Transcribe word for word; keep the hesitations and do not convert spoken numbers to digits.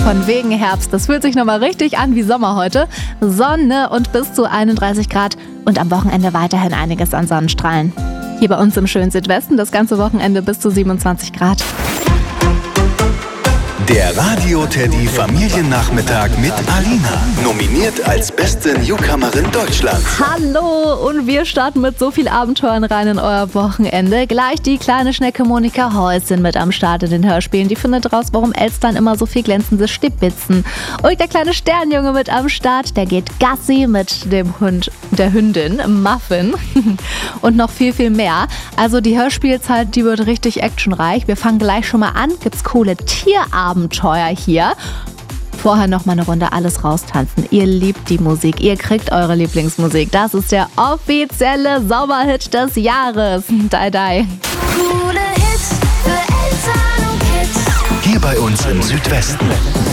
Von wegen Herbst. Das fühlt sich nochmal richtig an wie Sommer heute. Sonne und bis zu einunddreißig Grad und am Wochenende weiterhin einiges an Sonnenstrahlen. Hier bei uns im schönen Südwesten das ganze Wochenende bis zu siebenundzwanzig Grad. Der Radio-Teddy Familiennachmittag mit Alina. Nominiert als beste Newcomerin Deutschlands. Hallo und wir starten mit so viel Abenteuern rein in euer Wochenende. Gleich die kleine Schnecke Monika Häuschen mit am Start in den Hörspielen. Die findet raus, warum Elstern immer so viel glänzende Stibitzen. Und der kleine Sternjunge mit am Start, der geht Gassi mit dem Hund, der Hündin Muffin. Und noch viel, viel mehr. Also die Hörspielzeit, die wird richtig actionreich. Wir fangen gleich schon mal an. Gibt's coole Tierabenteuer hier. Vorher noch mal eine Runde alles raustanzen. Ihr liebt die Musik, ihr kriegt eure Lieblingsmusik. Das ist der offizielle Sommerhit des Jahres. Dai Dai. Coole Hits für Eltern und Kids. Hier bei uns im Südwesten.